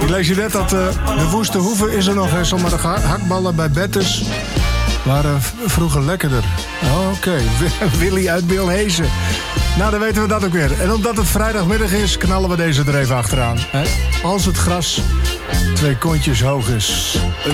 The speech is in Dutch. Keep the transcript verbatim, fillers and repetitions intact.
Ik lees je net dat uh, de Woeste Hoeve is er nog eens, maar de hakballen bij Bettes waren vroeger lekkerder. Oh, oké, okay. Willy uit Bilhezen. Nou, dan weten we dat ook weer. En omdat het vrijdagmiddag is, knallen we deze er even achteraan. Hè? Als het gras twee kontjes hoog is.